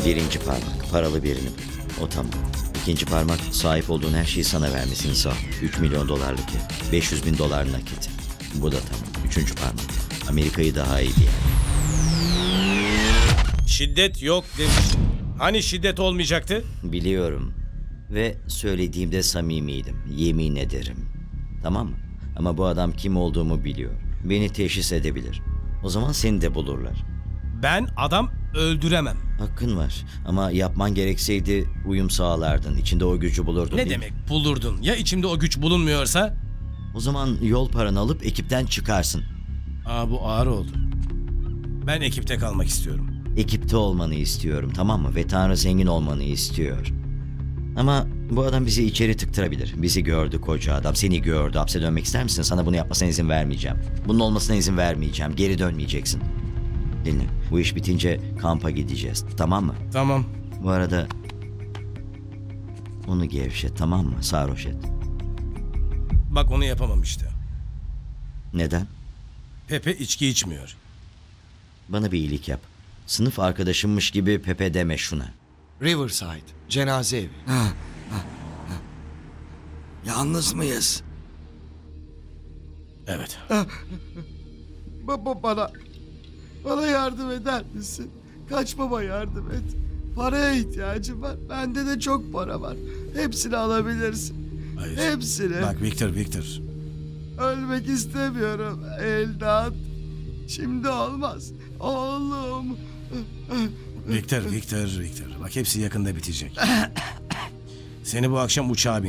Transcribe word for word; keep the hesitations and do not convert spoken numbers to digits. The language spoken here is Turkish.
Birinci parmak, paralı birini bul. O tamam. İkinci parmak, sahip olduğun her şeyi sana vermesini sağ. Üç milyon dolarlık ev, beş yüz bin dolar nakit. Bu da tamam. Üçüncü parmak, Amerika'yı daha iyi bir yer. Şiddet yok demiştin. Hani şiddet olmayacaktı? Biliyorum. Ve söylediğimde samimiydim. Yemin ederim. Tamam mı? Ama bu adam kim olduğumu biliyor. Beni teşhis edebilir. O zaman seni de bulurlar. Ben adam öldüremem. Hakkın var. Ama yapman gerekseydi uyum sağlardın. İçinde o gücü bulurdun. Ne değil mi? demek bulurdun? Ya içimde o güç bulunmuyorsa? O zaman yol paranı alıp ekipten çıkarsın. Aa, bu ağır oldu. Ben ekipte kalmak istiyorum. Ekipte olmanı istiyorum, tamam mı? Ve Tanrı zengin olmanı istiyor. Ama bu adam bizi içeri tıktırabilir. Bizi gördü koca adam. Seni gördü. Hapse dönmek ister misin? Sana bunu yapmasına izin vermeyeceğim. Bunun olmasına izin vermeyeceğim. Geri dönmeyeceksin. Dinle. Bu iş bitince kampa gideceğiz. Tamam mı? Tamam. Bu arada onu gevşet, tamam mı? Sarhoş et. Bak onu yapamam işte. Neden? Pepe içki içmiyor. Bana bir iyilik yap. Sınıf arkadaşımmış gibi Pepe deme şuna. Riverside, cenaze evi. Yalnız mıyız? Evet. Baba bana, bana yardım eder misin? Kaç baba yardım et. Paraya ihtiyacım var. Bende de çok para var. Hepsini alabilirsin. Hayır. Hepsini. Bak Victor, Victor. Ölmek istemiyorum. Eldat. Şimdi olmaz. Oğlum. Victor, Victor, Victor. Bak hepsi yakında bitecek. Seni bu akşam uçağa